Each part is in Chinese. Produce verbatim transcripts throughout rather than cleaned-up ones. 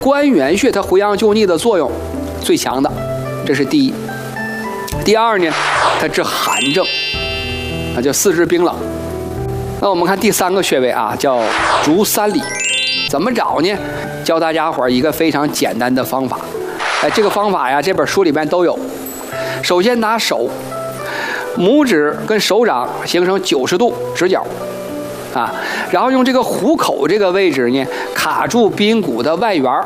关元穴它回阳救逆的作用最强的，这是第一。第二呢，它治寒症，那叫四肢冰冷。那我们看第三个穴位啊，叫足三里。怎么找呢？教大家伙一个非常简单的方法。哎，这个方法呀，这本书里面都有。首先拿手，拇指跟手掌形成九十度直角，啊，然后用这个虎口这个位置呢，卡住髌骨的外缘，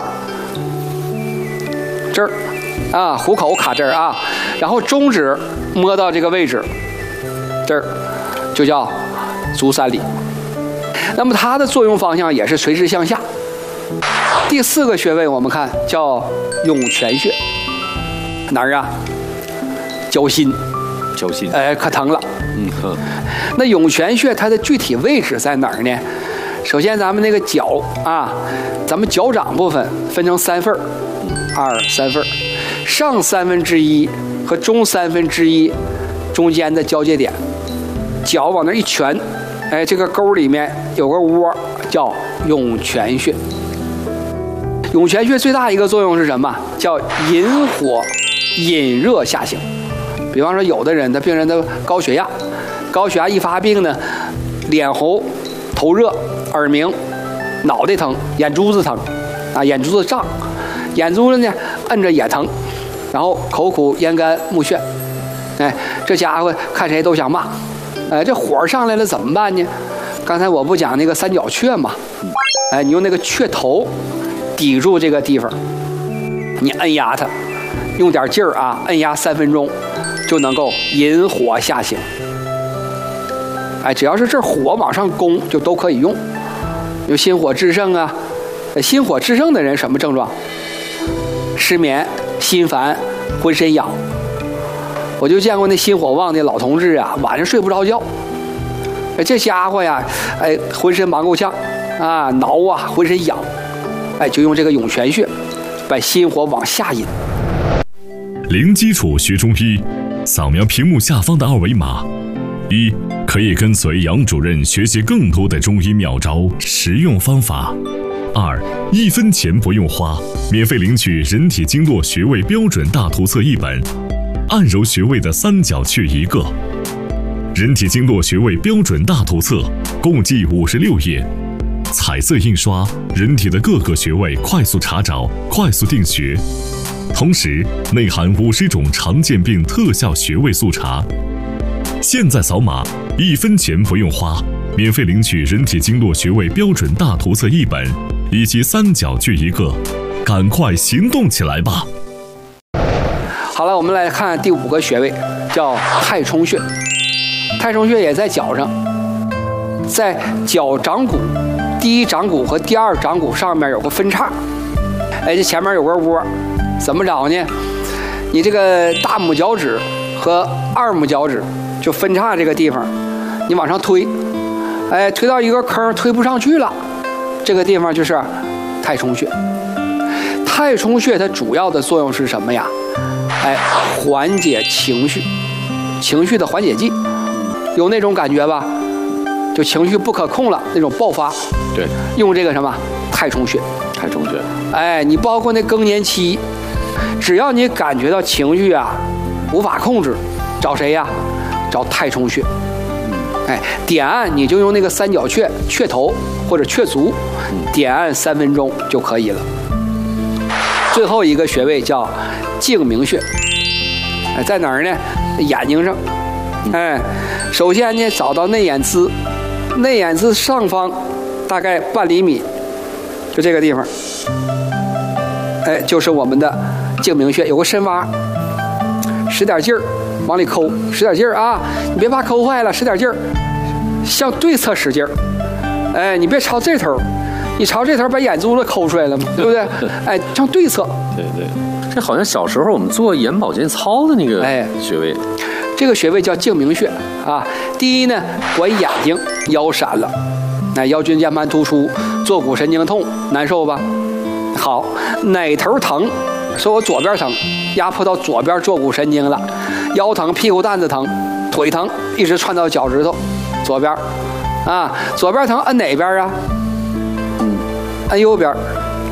这儿，啊，虎口卡这儿啊，然后中指摸到这个位置，这儿，就叫足三里。那么它的作用方向也是垂直向下。第四个穴位我们看叫涌泉穴，哪儿啊？脚心， 脚心， 哎，可疼了。 嗯呵。 那涌泉穴它的具体位置在哪儿呢？首先咱们那个脚啊，咱们脚掌部分分成三份儿，二三份儿，上三分之一和中三分之一中间的交界点，脚往那一拳，哎，这个沟里面有个窝，叫涌泉穴。涌泉穴最大一个作用是什么？叫引火引热下行。比方说有的人，他病人的高血压，高血压一发病呢，脸红、头热、耳鸣、脑袋疼、眼珠子疼，啊，眼珠子胀，眼珠子呢摁着也疼，然后口苦、咽干、目眩，哎，这家伙看谁都想骂，哎，这火上来了怎么办呢？刚才我不讲那个三角雀嘛，哎，你用那个雀头抵住这个地方，你摁压它，用点劲儿啊，摁压三分钟，就能够引火下行。哎，只要是这火往上攻，就都可以用。有心火炽盛啊，心火炽盛的人什么症状？失眠、心烦、浑身痒。我就见过那心火旺的老同志啊，晚上睡不着觉。哎，这家伙呀，哎，浑身忙够呛啊，挠啊，浑身痒。哎，就用这个涌泉穴，把心火往下引。 零基础学中医，扫描屏幕下方的二维码。一，可以跟随杨主任学习更多的中医妙招、实用方法。二，一分钱不用花，免费领取人体经络穴位标准大图册一本，按揉穴位的三角穴一个。人体经络穴位标准大图册共计五十六页，彩色印刷，人体的各个穴位快速查找、快速定穴。同时内含五十种常见病特效穴位速查。现在扫码，一分钱不用花，免费领取人体经络穴位标准大图册一本，以及三角穴一个，赶快行动起来吧！ 好了，我们来看第五个穴位，叫太冲穴。太冲穴也在脚上，在脚掌骨第一掌骨和第二掌骨上面有个分叉，哎，这前面有个窝，怎么找呢？你这个大拇脚趾和二拇脚趾就分叉这个地方，你往上推，哎，推到一个坑推不上去了，这个地方就是太冲穴。太冲穴它主要的作用是什么呀？哎，缓解情绪，情绪的缓解剂。有那种感觉吧，就情绪不可控了那种爆发。 对， 用这个什么太冲穴。 太冲穴。 哎，你包括那更年期，只要你感觉到情绪啊无法控制，找谁呀？找太冲穴。哎，点按你就用那个三角穴、雀头或者雀足，点按三分钟就可以了。最后一个穴位叫睛明穴，哎，在哪儿呢？眼睛上。哎，首先呢，找到内眼眦，内眼眦上方大概半厘米，就这个地方，哎，就是我们的睛明穴，有个深洼，使点劲儿往里抠，使点劲儿啊，你别怕抠坏了，使点劲儿，向对侧使劲儿，哎，你别朝这头，你朝这头把眼珠子抠出来了嘛，对不对？哎，向对侧。 对对，这好像小时候我们做眼保健操的那个穴位。哎， 这个穴位叫睛明穴啊。第一呢，管眼睛，腰闪了，那腰椎间盘突出，坐骨神经痛，难受吧？好，哪头疼？说我左边疼，压迫到左边坐骨神经了，腰疼、屁股蛋子疼、腿疼，一直窜到脚趾头，左边，啊，左边疼，摁哪边啊？嗯，摁右边，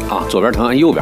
啊，左边疼按右边。